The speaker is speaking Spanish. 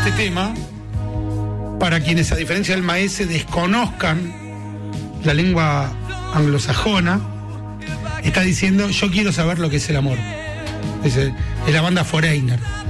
este tema, para quienes, a diferencia del maese, desconozcan la lengua anglosajona, está diciendo: yo quiero saber lo que es el amor. Es la banda Foreigner.